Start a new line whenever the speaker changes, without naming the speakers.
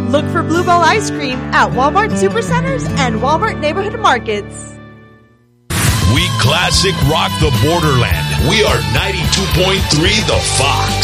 Look for Blue Ball ice cream at Walmart Supercenters and Walmart Neighborhood Markets.
We classic rock the borderland. We are 92.3 The Fox.